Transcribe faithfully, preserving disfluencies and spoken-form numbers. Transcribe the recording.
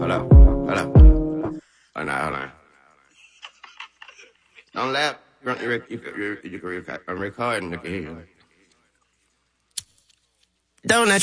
Hold up, hold up. Hold on, hold on. Don't laugh. You can, you can, you can, I'm recording. You can hear you. Don't